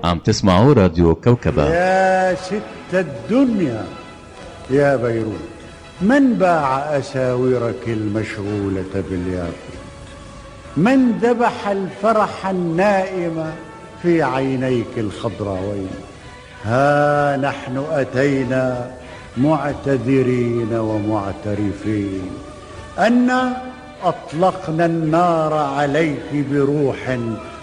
عم تسمعوا راديو كوكبة. يا ست الدنيا يا بيروت، من باع أساورك المشغولة بالياقوت؟ من ذبح الفرح النائم في عينيك الخضراوين؟ ها نحن أتينا معتذرين ومعترفين أن أطلقنا النار عليك بروح